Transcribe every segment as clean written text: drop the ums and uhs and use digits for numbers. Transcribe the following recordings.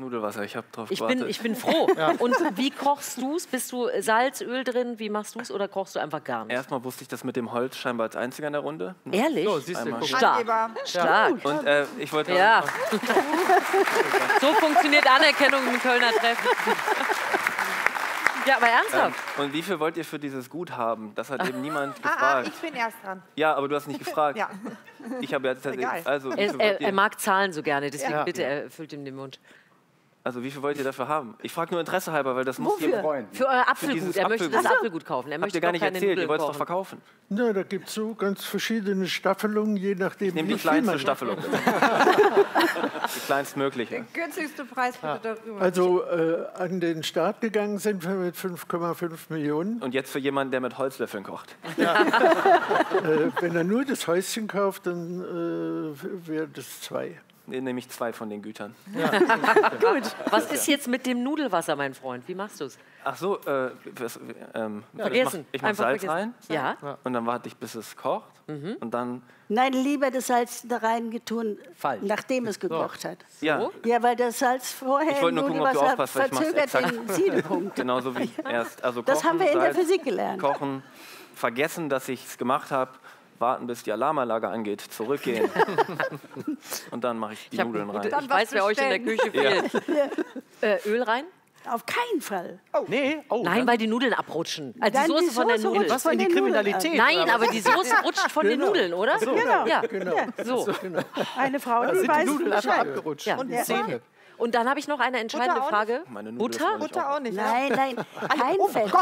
Nudelwasser, ich habe drauf gewartet. Ich bin froh. Ja. Und wie kochst du es? Bist du Salz, Öl drin? Wie machst du es oder kochst du einfach gar nicht? Erstmal wusste ich das mit dem Holz scheinbar als einziger in der Runde. Ehrlich? So, siehst du, Stark. Stark. Und ich wollte... Ja. So funktioniert Anerkennung im Kölner Treffen. Ja, aber ernsthaft. Und wie viel wollt ihr für dieses Guthaben? Das hat eben niemand gefragt. Ich bin erst dran. Ja, aber du hast nicht gefragt. Ja. Ich habe jetzt tatsächlich... Also, Er mag Zahlen so gerne, deswegen bitte, er füllt ihm den Mund. Also wie viel wollt ihr dafür haben? Ich frage nur Interesse halber, weil das muss ihr freuen. Für euer Apfelgut. Er möchte das Apfelgut kaufen. Er möchte gar nicht erzählt, ihr wollt es doch kochen. verkaufen. Na, da gibt es so ganz verschiedene Staffelungen, je nachdem. Ich nehme die kleinste Staffelung. Die kleinstmögliche. Den günstigsten Preis bitte darüber. Also an den Start gegangen sind wir mit 5,5 Millionen. Und jetzt für jemanden, der mit Holzlöffeln kocht. Wenn er nur das Häuschen kauft, dann wäre das 2. Nämlich 2 von den Gütern. Ja. Gut. Was ist jetzt mit dem Nudelwasser, mein Freund? Wie machst du es? Ach so, vergessen. Ich mach Salz rein. Ja. Und dann warte ich, bis es kocht. Und dann... Nein, lieber das Salz da rein getun, nachdem es gekocht hat. Ja. Ja, weil das Salz vorher ich wollte nur gucken, ob du aufpasst, weil ich mach's verzögert exakt. den Siedepunkt. Genauso wie erst. Also Das kochen, haben wir in der Salz, Physik gelernt. Kochen, vergessen, dass ich es gemacht habe, warten, bis die Alarmanlage angeht, zurückgehen. Und dann mache ich die Nudeln rein. Ich weiß, wer euch in der Küche fehlt. Öl rein? Auf keinen Fall. Oh. Nee? Oh, nein, weil die Nudeln abrutschen. Also die Soße von der Nudel. Was in die Kriminalität? Nein, aber die Soße rutscht von den Nudeln, oder? So. Genau. Ja. Genau. So. Eine Frau, die sind die weiß Nudeln einfach Bescheid. abgerutscht. Ja. Und die Zähne. Und dann habe ich noch eine entscheidende Frage. Butter? Butter auch nicht. Nein, kein Fett.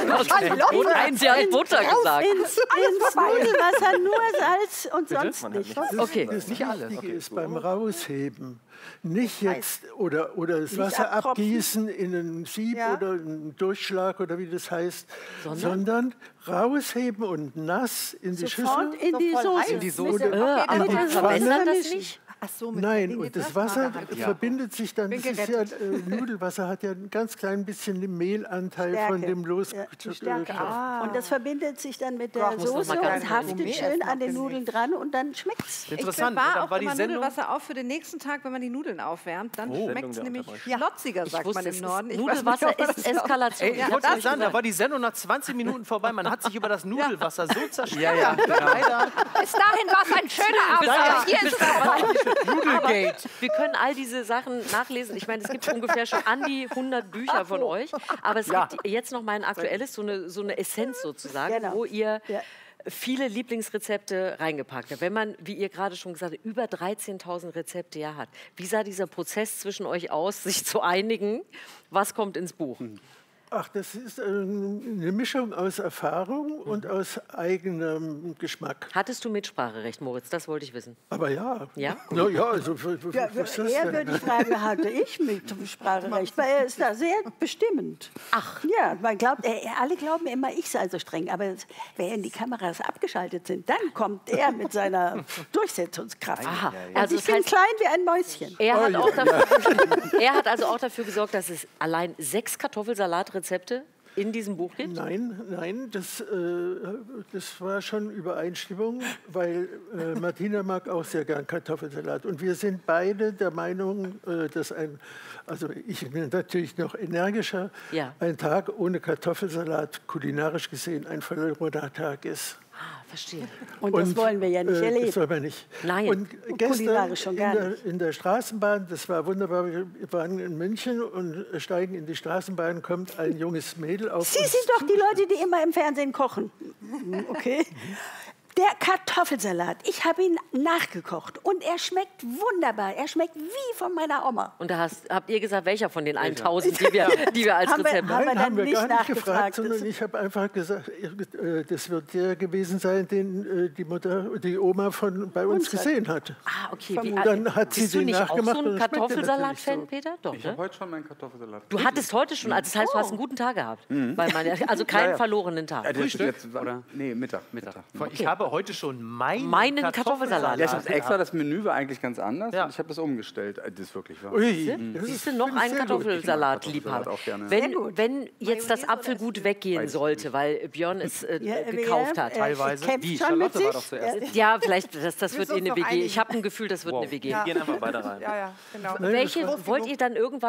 Sie hat Butter gesagt. Ins Nudelwasser nur Salz und sonst nichts. Okay. Das Wichtige ist beim Rausheben nicht jetzt oder das Wasser abgießen in einen Sieb oder einen Durchschlag oder wie das heißt, sondern rausheben und nass in die Schüssel. In die Soße. In die Soße. Aber wir verbessern das nicht? Ach so, mit Nein, und das Wasser verbindet sich dann, das ist ja, gerettet. Nudelwasser hat ja ein ganz klein bisschen den Mehlanteil von dem Stärke. Und das verbindet sich dann mit der Soße und haftet schön an den Nudeln dran und dann schmeckt's. Interessant. Ich Dann auch war die immer Sendung... Nudelwasser auf für den nächsten Tag, wenn man die Nudeln aufwärmt. Dann schmeckt es nämlich schlotziger, sagt man im Norden. Nudelwasser ist Eskalation. Ey, ich wollte nicht sagen, da war die Sendung nach 20 Minuten vorbei. Man hat sich über das Nudelwasser so zerstört. Ja, genau. Bis dahin war es ein schöner Abend. Aber hier ist es Nudelgate. Wir können all diese Sachen nachlesen. Ich meine, es gibt ungefähr schon an die 100 Bücher von euch. Aber es gibt jetzt noch mal ein aktuelles, so eine Essenz sozusagen, wo ihr viele Lieblingsrezepte reingepackt habt. Wenn man, wie ihr gerade schon gesagt habt, über 13.000 Rezepte hat, wie sah dieser Prozess zwischen euch aus, sich zu einigen? Was kommt ins Buch? Ach, das ist eine Mischung aus Erfahrung und aus eigenem Geschmack. Hattest du Mitspracherecht, Moritz? Das wollte ich wissen. Aber ja. Ja? Na ja, also was ist das Eher denn? würde ich fragen, hatte ich Mitspracherecht, weil er ist da sehr bestimmend. Ach. Ja, man glaubt, alle glauben immer, ich sei so streng, aber wenn die Kameras abgeschaltet sind, dann kommt er mit seiner Durchsetzungskraft. Aha. Also Also ich das bin heißt, klein wie ein Mäuschen. er hat also auch dafür gesorgt, dass es allein 6 Kartoffelsalat-Rezepte in diesem Buch gibt? Nein, das war schon Übereinstimmung, weil Martina mag auch sehr gern Kartoffelsalat. Und wir sind beide der Meinung, dass also ich bin natürlich noch energischer, ein Tag ohne Kartoffelsalat kulinarisch gesehen ein verlorener Tag ist. Ah, verstehe. Und das wollen wir ja nicht erleben. Das soll man nicht. Nein. Und gestern kulinarisch schon gar nicht. in der Straßenbahn, das war wunderbar, wir waren in München und steigen in die Straßenbahn, kommt ein junges Mädel auf Sie uns sind doch die Leute, die immer im Fernsehen kochen. Okay. Der Kartoffelsalat, ich habe ihn nachgekocht und er schmeckt wunderbar. Er schmeckt wie von meiner Oma. Und da habt ihr gesagt, welcher von den 1000, die wir als Rezept haben? Nein, haben wir nicht gar nicht nachgefragt. gefragt, sondern ich habe einfach gesagt, das wird der gewesen sein, den die Oma bei uns gesehen hat. Ah, okay. Und dann hat sie Bist du den nicht auch nachgemacht. so ein und es schmeckte Kartoffelsalat-Fan, natürlich Peter? Doch, Ich ne? habe heute schon meinen Kartoffelsalat. Du hattest heute schon, also das heißt, du hast einen guten Tag gehabt. Weil also keinen verlorenen Tag. Frühstück? Oder? Nee, Mittag. Ich habe heute schon meinen Kartoffelsalat. Ja, ich habe extra, das Menü war eigentlich ganz anders und ich habe das umgestellt. Das ist wirklich wahr. Siehst du, noch ein Kartoffelsalat-Liebhaber. Wenn jetzt das Apfelgut weggehen sollte, weil Björn es gekauft hat. Teilweise. Wie? Charlotte war doch zuerst. Ja, vielleicht, das wird uns eine noch WG. einigen. Ich habe ein Gefühl, das wird eine WG. Wir gehen einfach beide rein. Ja, genau. Welche wollt ihr dann irgendwann